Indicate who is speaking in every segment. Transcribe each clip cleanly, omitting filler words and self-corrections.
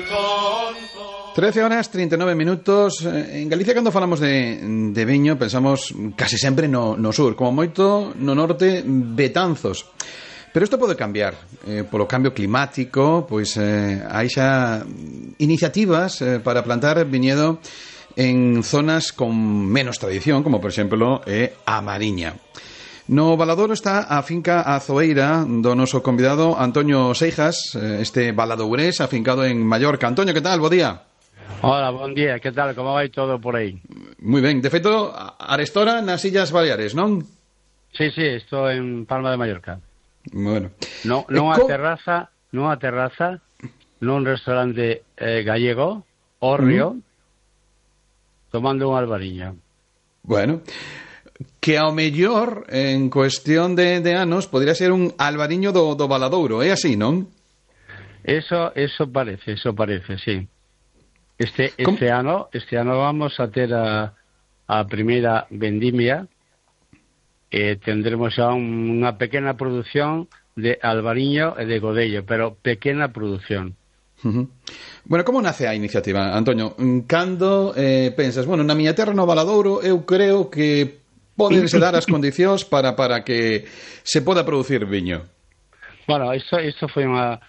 Speaker 1: 13:39. En Galicia, cando falamos de viño, pensamos casi sempre no sur, como moito no norte, Betanzos. Pero isto pode cambiar polo cambio climático, pois hai xa iniciativas para plantar viñedo en zonas con menos tradición, como por exemplo a Mariña. No Valadouro está a finca Azoeira do noso convidado Antonio Seijas, este valadourés afincado en Mallorca. Antonio, que tal? Bo día.
Speaker 2: Hola, bon día, que tal? Como vai todo por aí?
Speaker 1: Moi ben, de feito, arestora nas Illas Baleares, non?
Speaker 2: Sí, estou en Palma de Mallorca.
Speaker 1: Bueno.
Speaker 2: Nunha terraza, nun restaurante gallego, Orrio, tomando un albariño.
Speaker 1: Bueno, que ao mellor, en cuestión de anos, podría ser un albariño do Valadouro, é así, non?
Speaker 2: Eso parece, sí. Este ano vamos a ter a primeira vendimia e tendremos xa unha pequena produción de albariño e de godello, pero pequena produción.
Speaker 1: Bueno, como nace a iniciativa, Antonio? Cando pensas, bueno, na miña terra no Valadouro eu creo que podense dar as condicións para que se poda producir viño?
Speaker 2: Bueno, isto foi unha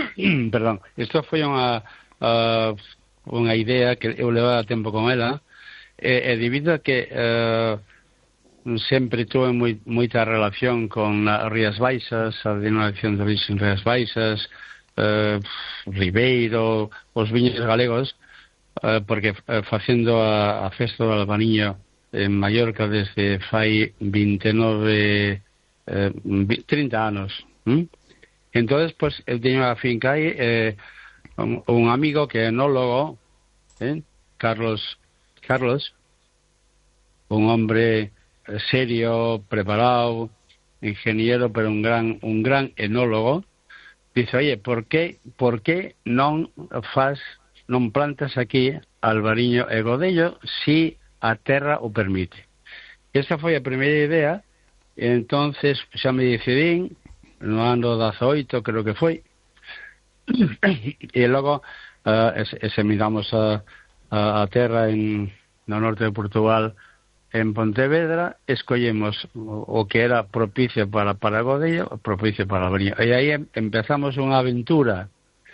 Speaker 2: unha idea que eu levaba tempo con ela, e debido a que sempre tuve moita relación con as Rías Baixas, a denominación de origen Rías Baixas, Ribeiro, os viños galegos, porque facendo a festa do albariño en Mallorca desde fai 30 anos. Entonces, pues, eu teño a finca aí, un amigo que é enólogo, Carlos, un hombre serio, preparado, ingeniero, pero un gran enólogo, dice, oye, por qué non plantas aquí albariño e godello si a terra o permite? Esa foi a primeira idea, e entonces xa me decidín no ano 18, creo que foi, e logo examinamos a terra no norte de Portugal, en Pontevedra, escollemos o que era propicio para godello, propicio para albariño, e aí empezamos unha aventura,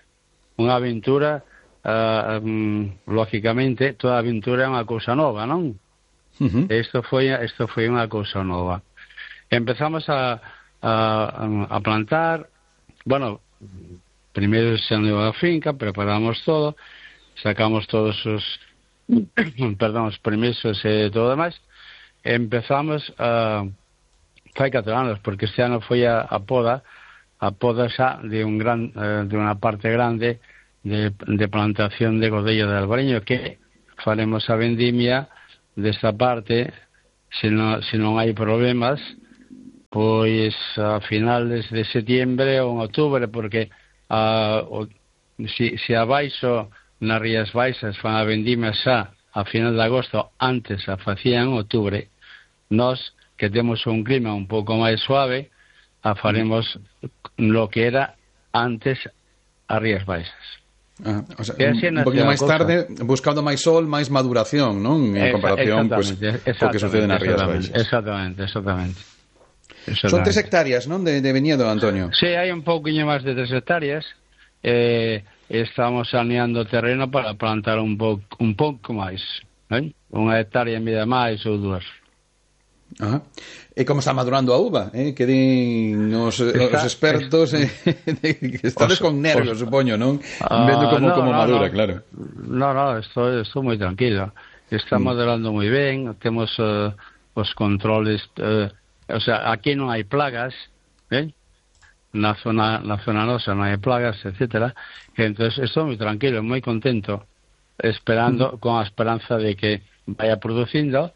Speaker 2: lógicamente toda aventura é unha cousa nova, non? Isto foi unha cousa nova. Empezamos a plantar, bueno, primeiro se andou a finca, preparamos todo, sacamos todos os permisos e todo demais, e empezamos fai 4 anos, porque este ano foi a poda xa de unha parte grande de plantación de godello de albariño, que faremos a vendimia desta parte, se non hai problemas, pois a finales de setembro ou en outubro, porque se abaixo nas Rías Baixas fan a vendimia xa a final de agosto, antes a facían en outubro, nós que temos un clima un pouco máis suave, a faremos lo que era antes as Rías Baixas.
Speaker 1: O sea, un poquinho máis tarde, buscando máis sol, máis maduración, non? En comparación co que sucede nas Rías Baixas.
Speaker 2: Exactamente.
Speaker 1: Son 3 hectáreas, non, de viñedo, Antonio?
Speaker 2: Sí, hai un pouquinho máis de 3 hectáreas. Estamos saneando o terreno para plantar un pouco máis, unha hectárea en vida máis ou 2.
Speaker 1: E como está madurando a uva, que din os expertos, que estades con nervios, supoño, non? Vendo como madura, claro.
Speaker 2: No, estou moi tranquilo. Está madurando moi ben, temos os controles, o sea, aquí non hai plagas, na zona nosa non hai plagas, etcétera. Entonces estou moi tranquilo, moi contento, esperando, con a esperanza de que vaya producindo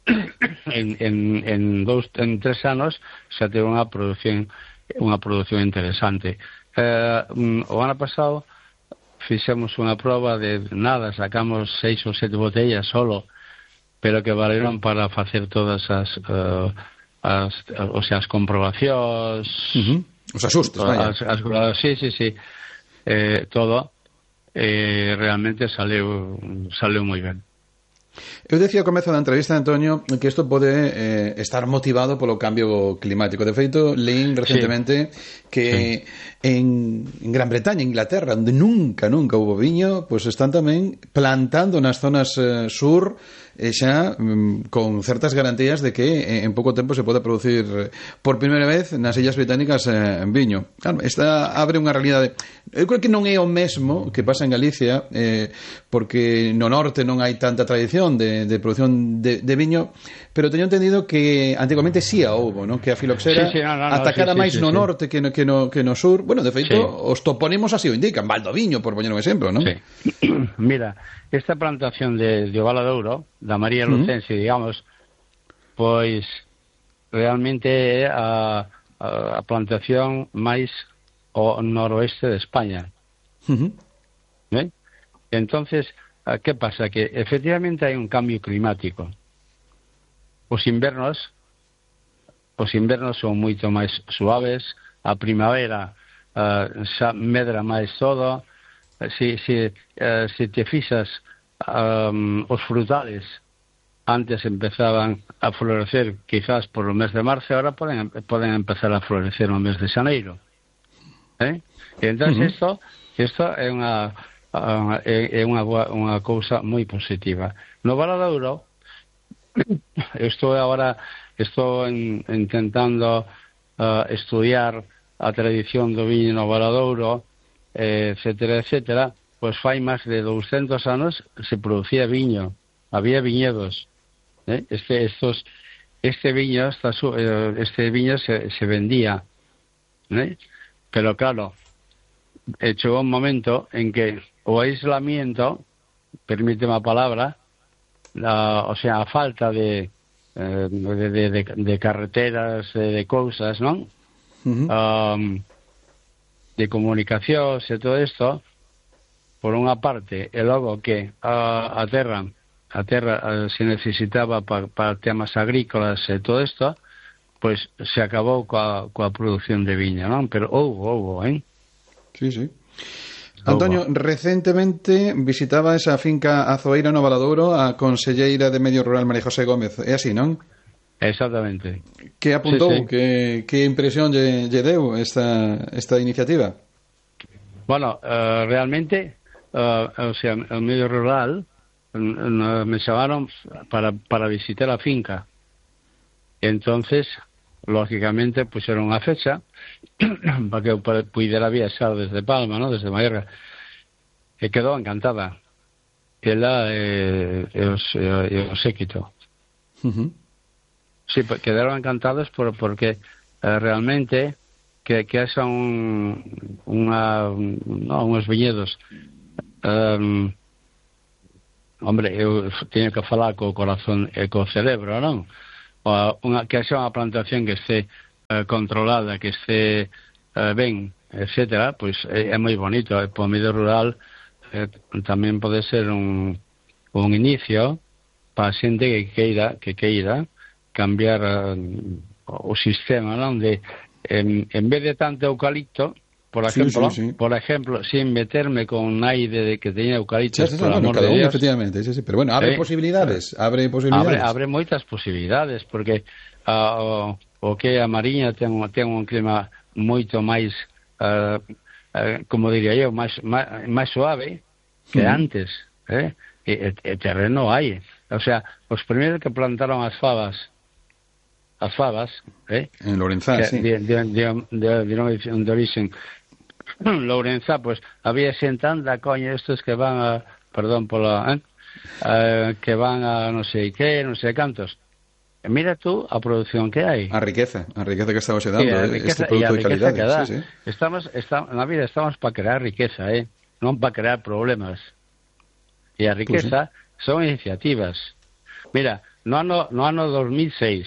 Speaker 2: en 3 anos xa ter unha produción interesante. O ano pasado fixemos unha proba de nada, sacamos 6 ou 7 botellas solo, pero que valeron para facer todas as comprobacións,
Speaker 1: os asustos, vaya.
Speaker 2: Sí, todo. realmente saleu moi ben.
Speaker 1: Eu decía ao comezo da entrevista, Antonio, que isto pode estar motivado polo cambio climático. De feito, leín recentemente que en Gran Bretaña, Inglaterra, onde nunca houbo viño, pois están tamén plantando nas zonas sur xa con certas garantías de que en pouco tempo se pode producir por primeira vez nas Illas Británicas viño. Claro, esta abre unha realidade. Eu creo que non é o mesmo que pasa en Galicia, porque no norte non hai tanta tradición de producción de viño, pero teño entendido que antigamente sí a houbo, ¿no? Que a filoxera atacara máis no norte que no sur. Bueno, de feito, os topónimos así o indican, Valdoviño, por poñer un exemplo, ¿no?
Speaker 2: Sí. Mira, esta plantación de Valadouro, da María Lucense, digamos, pois realmente é a plantación máis ao noroeste de España. Entonces, ¿qué pasa? Que efectivamente hai un cambio climático. Os invernos son moito máis suaves, a primavera xa medra máis todo. Se te fixas, os frutales antes empezaban a florecer quizás por o mes de marzo, ahora poden empezar a florecer no mes de xaneiro. E entón isto é unha cousa moi positiva. No Valadouro, estou intentando estudiar a tradición do viño no Valadouro, etcétera, pois fai máis de 200 anos se producía viño, había viñedos. Este viño se vendía, pero claro, chegou un momento en que o aislamiento, permíteme a palabra, a falta de carreteras, de cousas, non? De comunicacións e todo isto, por unha parte, e logo que a terra se necesitaba para temas agrícolas e todo isto, pois se acabou coa produción de viña, non? Pero houbo,
Speaker 1: Sí. Antonio, recentemente visitaba esa finca azoeira no Valadouro a conselleira de Medio Rural María José Gómez, é así, non?
Speaker 2: Exactamente.
Speaker 1: Que apuntou? Sí. Que impresión lle deu esta iniciativa?
Speaker 2: Bueno, realmente, o Medio Rural me chamaron para visitar a finca. Entonces, lógicamente, puxeron unha fecha para que eu puidera viaxar desde Palma, ¿no? Desde Mallorca. E quedou encantada. Ela e o séquito. Sí, quedaron encantados porque realmente que son uns viñedos. Hombre, eu teño que falar co corazón e co cerebro, non? Que xa unha plantación que esté controlada, que esté ben, etcétera, pois é moi bonito. Por medio rural tamén pode ser un inicio para a xente que queira cambiar o sistema, non? En vez de tanto eucalipto, por ejemplo, sin meterme con naide de que teña eucaliptos, por amor de Dios.
Speaker 1: Efectivamente, sí. Pero bueno, abre posibilidades. Abre
Speaker 2: moitas posibilidades, porque o que a Mariña ten un clima moito máis, como diría eu, máis suave que antes, e terreno hai. O sea, os primeiros que plantaron as fabas,
Speaker 1: en Lourenzá, sí.
Speaker 2: De origen Lourenzá, pues había tanta coña estos que van a, perdón pola, que van a non sei que, non sei cantos. Mira tú a produción que hai.
Speaker 1: A riqueza que estamos dando, este produto de calidade. Sí.
Speaker 2: Na vida estamos para crear riqueza, non para crear problemas. E a riqueza son iniciativas. Mira, no ano 2006,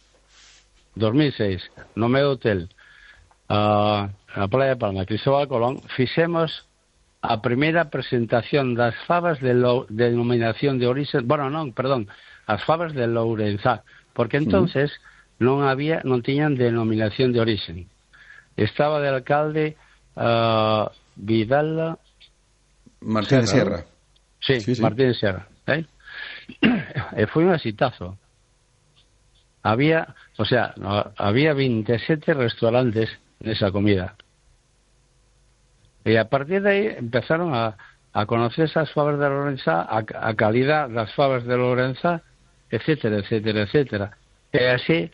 Speaker 2: no meu hotel, na Playa de Palma, Cristóbal Colón, fixemos a primeira presentación das fabas de denominación de origen, as fabas de Lourenzá, porque entonces non tiñan denominación de origen. Estaba de alcalde Vidal
Speaker 1: Martínez Sierra.
Speaker 2: Sí, Martínez Sierra. Foi un exitazo. Había 27 restaurantes nesa comida. E a partir de aí empezaron a conocer as fabas de Lourenzá, a calidad das fabas de Lourenzá, etcétera, etcétera, etcétera. E así,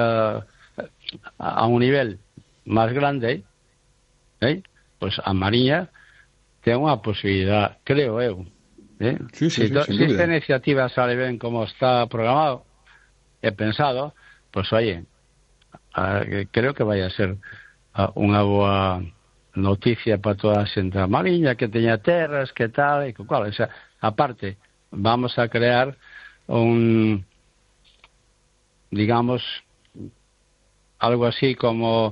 Speaker 2: a un nivel máis grande, pois a Mariña ten unha posibilidad, creo eu.
Speaker 1: Sí,
Speaker 2: si esta iniciativa sale ben como está programado e pensado, pois oye, creo que vai a ser unha boa noticia para toda a xente da Mariña, que teña terras, que tal, e que cual. O sea, aparte, vamos a crear digamos, algo así como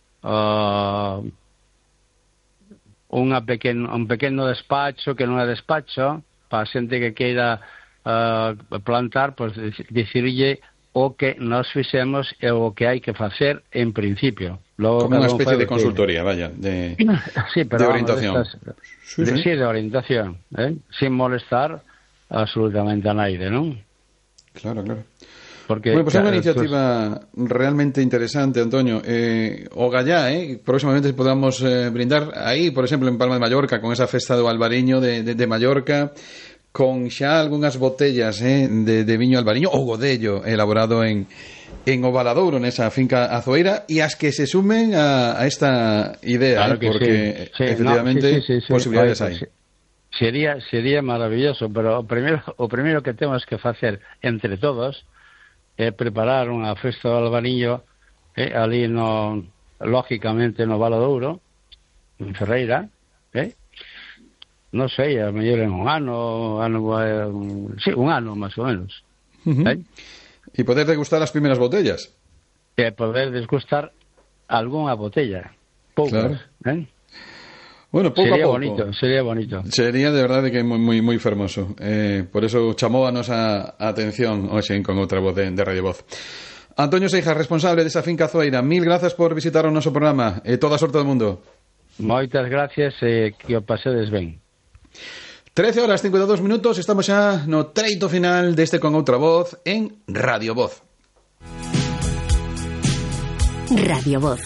Speaker 2: un pequeno despacho que non é despacho para a xente que queira plantar, pues dicirlle o que nos fixemos e o que hai que facer en principio. Logo,
Speaker 1: como unha especie de consultoría, vaya, de orientación.
Speaker 2: Sí, de orientación, sin molestar absolutamente a naide, non?
Speaker 1: Claro.
Speaker 2: Porque,
Speaker 1: bueno, pues é unha iniciativa realmente interesante, Antonio. O gallá, próximamente podamos brindar aí, por exemplo, en Palma de Mallorca, con esa festa do Albariño de Mallorca, con xa algunhas botellas de viño albariño ou godello elaborado en Ovaladouro, nesa finca azoeira, e as que se sumen a esta idea, claro porque sí, efectivamente posibilidades hai.
Speaker 2: Sería maravilloso, pero o primeiro que temos que facer entre todos é preparar unha festa do Albariño ali lógicamente no Valadouro, en Ferreira, non sei, a mellor en un ano máis ou menos.
Speaker 1: E poder degustar as primeras botellas.
Speaker 2: E poder degustar algunha botella, poucas,
Speaker 1: claro. Bueno, pouco
Speaker 2: sería
Speaker 1: a pouco.
Speaker 2: Sería bonito.
Speaker 1: Sería de verdade que moi fermoso. Por eso chamou a nosa atención hoxe con outra voz de Radio Voz. Antonio Seijas, responsable desa finca azoeira, mil grazas por visitar o noso programa e toda a sorte do mundo.
Speaker 2: Moitas gracias e que o pasedes ben.
Speaker 1: 13:52, estamos xa no treito final deste Con Outra Voz en Radio Voz.
Speaker 3: Radio Voz.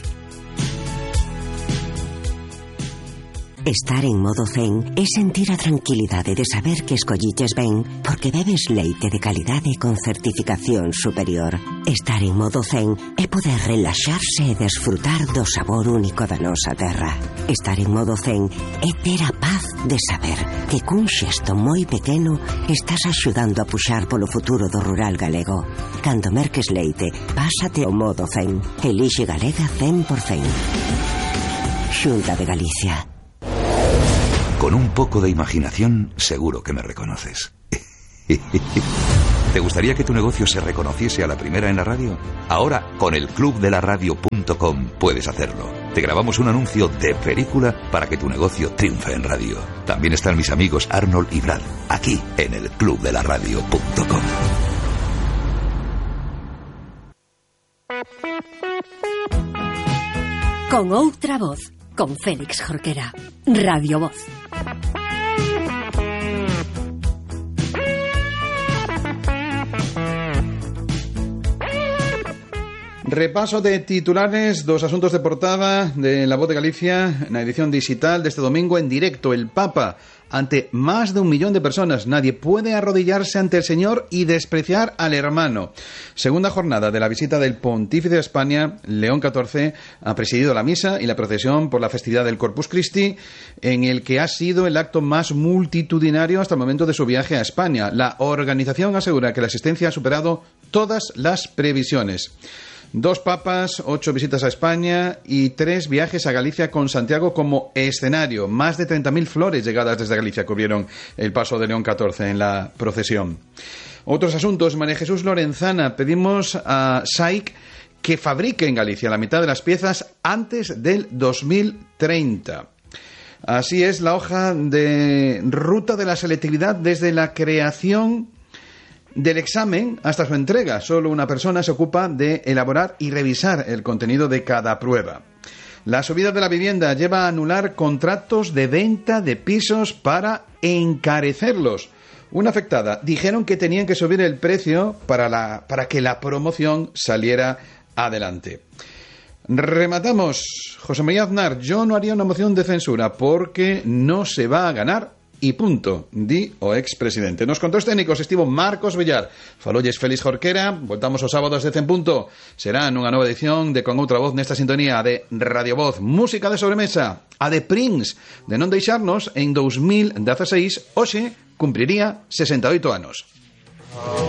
Speaker 3: Estar en modo zen é sentir a tranquilidade de saber que escolliches ben porque bebes leite de calidade con certificación superior. Estar en modo zen é poder relaxarse e desfrutar do sabor único da nosa terra. Estar en modo zen é ter a paz de saber que cun xesto moi pequeno estás axudando a puxar polo futuro do rural galego. Cando merques leite, pásate ao modo zen. Elixe Galega 100%. Xunta de Galicia.
Speaker 4: Con un poco de imaginación, seguro que me reconoces. ¿Te gustaría que tu negocio se reconociese a la primera en la radio? Ahora, con el clubdelaradio.com puedes hacerlo. Te grabamos un anuncio de película para que tu negocio triunfe en radio. También están mis amigos Arnold y Brad, aquí en el clubdelaradio.com.
Speaker 3: Con outra voz, con Félix Jorquera. Radio Voz.
Speaker 1: Repaso de titulares dos asuntos de portada de La Voz de Galicia na edición digital deste domingo en directo. El Papa ante más de 1 millón de personas. Nadie puede arrodillarse ante el Señor y despreciar al hermano. Segunda jornada de la visita del Pontífice de España, León XIV, ha presidido la misa y la procesión por la festividad del Corpus Christi, en el que ha sido el acto más multitudinario hasta el momento de su viaje a España. La organización asegura que la asistencia ha superado todas las previsiones. 2 papas, 8 visitas a España y 3 viajes a Galicia con Santiago como escenario. Más de 30.000 flores llegadas desde Galicia cubrieron el paso de León XIV en la procesión. Otros asuntos. María Jesús Lorenzana, pedimos a SAIC que fabrique en Galicia la mitad de las piezas antes del 2030. Así es la hoja de ruta de la selectividad desde la creación del examen hasta su entrega. Solo una persona se ocupa de elaborar y revisar el contenido de cada prueba. La subida de la vivienda lleva a anular contratos de venta de pisos para encarecerlos. Una afectada dijeron que tenían que subir el precio para que la promoción saliera adelante. Rematamos. José María Aznar, yo no haría una moción de censura porque no se va a ganar y punto, di o expresidente. Nos controles técnicos estivo Marcos Villar, falolles Félix Jorquera. Voltamos os sábados de 100 punto. Será nunha nova edición de Con Outra Voz nesta sintonía de Radio Voz, música de sobremesa, a de Prince, de non deixarnos en 2016, hoxe cumpriría 68 anos.